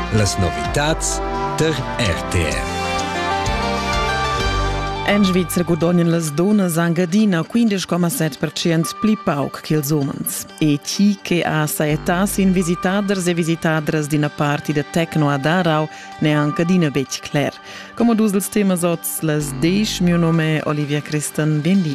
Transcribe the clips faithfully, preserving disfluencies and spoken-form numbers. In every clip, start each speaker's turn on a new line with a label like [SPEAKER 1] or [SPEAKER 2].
[SPEAKER 1] las novitats der R T R.
[SPEAKER 2] In Svizzera guadagnan las donnas a Engadina quindici virgola sette per cento pli pauc che els homens. E chi che ha sa età sin visitaders e visitadres d'ina parti de Tecno ad Arau ne ha Engadina bec clar. Come dus dels temas ots las deix, mio nome è Olivia Christen, bendi.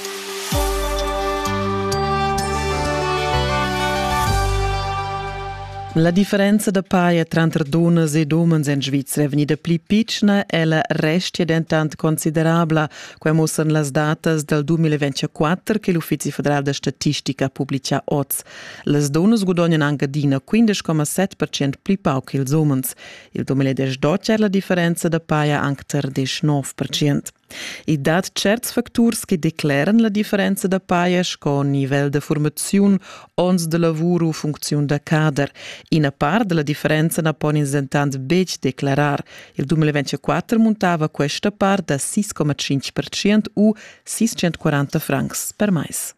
[SPEAKER 2] La differenza de paia tra donnas e uomini in Svizzera è venuta più piccola e la resta è diventata considerabile, come mostrano le date del duemilaventiquattro che l'Ufficio Federale di Statistica ha pubblicato oggi. Le donne guadagnano anche Engadina quindici virgola sette per cento più poco che gli uomini. Il duemiladiciotto è la differenza de paia anche del diciannove per cento. I dat certs factors che declaran la differenza de paias con livello de formazione, ons de lavoro, funzione de cader. In part della differenza na pon insentant bec declarar. Il duemilaventiquattro montava questa part da sei virgola cinque per cento o seicentoquaranta francs per mese.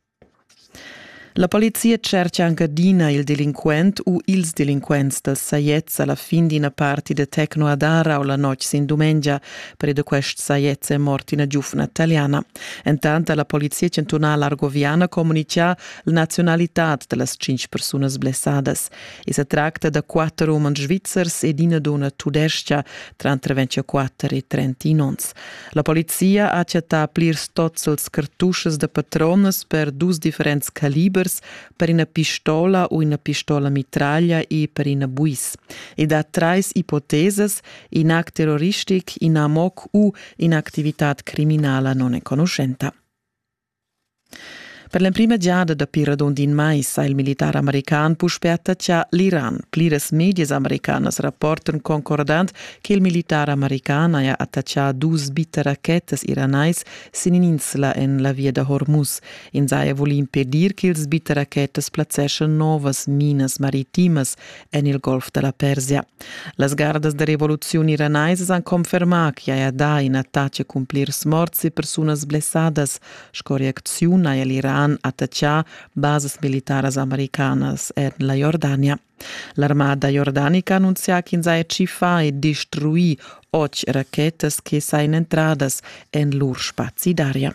[SPEAKER 2] La polizia cerca Engadina il delinquent o ils delinquents del saiez alla fin di una parte de Tecno ad Arau la noche sin domenica per de quest saiez è morto una giovane italiana. Intanto la polizia cantonale argoviana comunica la nazionalità delle cinque persone blessadas. E si tratta da quattro uomini svizzers ed una donna tudesca tra ventiquattro e trentanove. La polizia ha accettato plirs tots els cartusches de patrones per dus differents calibers per una pistola o una pistola mitraglia e per una buis. E da tre ipotesi, in act terroristic, in amok o in attività criminale non è conoscenta. Per la prima giada da Piradon din mais il militare americano puspetta che l'Iran. Plires medias americanas rapportano concordant che il militare americano ha attaccato due bitte rachetes iranais sin in insula in la via de Hormuz. In Zaya vuole impedir che il bitte rachetes placescano novas minas maritimas en il Golf della Persia. Las gardas de rivoluzione iranaise han confermato che ha da in attacco cumplir smorts e personas blessadas, scorreazione all'Iran attaccià bases militares americanas in la Jordania. L'armata jordanica annuncia che in Zaya ci fa e distruì otto rachetes che sain entradas in loro spazi d'aria.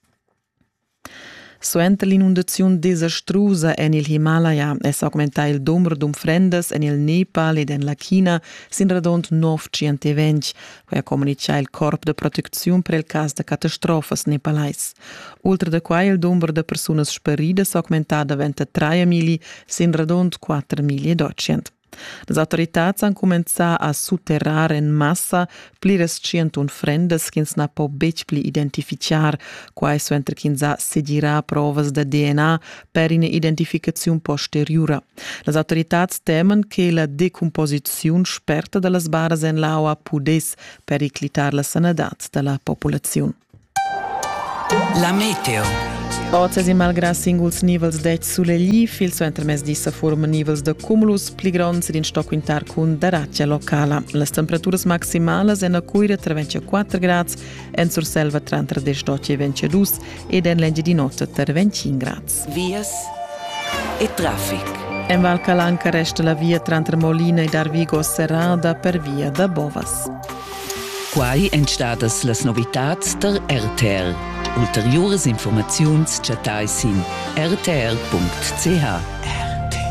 [SPEAKER 2] Suente l'inondazione disastrosa in il Himalaya e aumenta il numero di frendes in il Nepal ed in la Cina sin radont novecentoventi, che ha comunicato il Corpo di Protezione per il caso di catastrofe nepalais. Oltre da qua il numero di persone sparite è aumentato da ventitré mila sin radont quattromiladuecento. Le autorità hanno cominciato a sotterrare in massa pliras centun frendes che non può più identificare, qua è mentre che si seguirà prove di D N A per un'identificazione posteriore. Le autorità temono che la decomposizione sperta delle barre in l'acqua potesse periclitare la sanità della popolazione.
[SPEAKER 3] La meteo.
[SPEAKER 2] Oggi si malgrado singuls nivels d'et sulle gli, fil su intermes di sa forma nivels de cumulus pli grons ed in sto quintar con daraccia locala. Le temperature maximali sono a Cuira tra ventiquattro gradi, in Surselva tra diciotto e ventidue ed in Legge di Notte tra venticinque gradi.
[SPEAKER 3] Vias e traffic.
[SPEAKER 2] In Val Calanca resta la via tra Molina ed Arvigo serrada per via da Bovas.
[SPEAKER 3] Quai entstadas las novitats der R T R. Ulteriores informaziuns chatai sin r t r punct c h. R T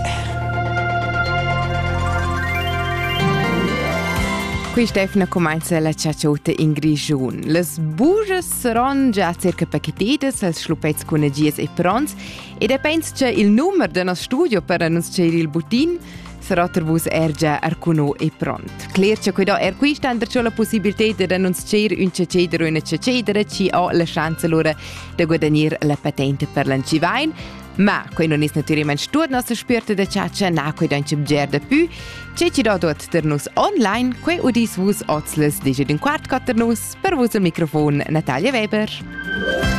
[SPEAKER 3] R.
[SPEAKER 4] Qui Stefano comincia la ciacciota in grigiun. Les buges saranno già circa paquetetes, als schluppets con agies e prons, e depends che il numero del nostro studio per annunciare il butin sarà tervus ergia arcuno e pront. Clercia che da er qui sta c'è la possibilità di annunciare un cedere o una cedere ci ha la chance loro di guadagnare la patente per l'antivain. Ma qui non è naturalmente tutto nostra spirito da ciaccia, na qui non c'è bgerda più. C'è ci da dort der nus online, qui udis vus otzles dice d'un quart cotter nus, per vus il microfono Natalia Weber.